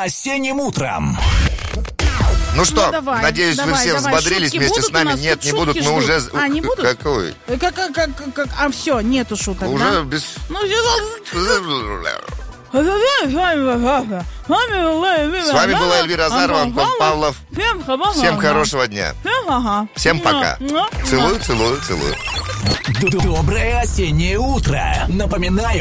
осенним утром. Ну что, давай, надеюсь, вы все взбодрились шутки вместе будут с нами. у нас? Нет, Тут не будут, шутки мы уже... ждут. А, не будут? Какой? А все, нету шуток, Уже да? без... Ну, С вами была Эльвира Азарова, Антон Павлов. Всем хорошего дня. Всем пока. Целую. Доброе осеннее утро. Напоминаю,